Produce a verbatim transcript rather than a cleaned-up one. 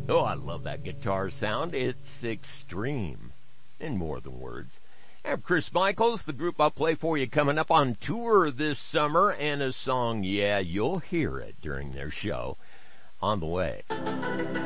Oh, I love that guitar sound. It's extreme in more than words. I have Chris Michaels, the group I'll play for you, coming up on tour this summer, and a song, yeah, you'll hear it during their show on the way.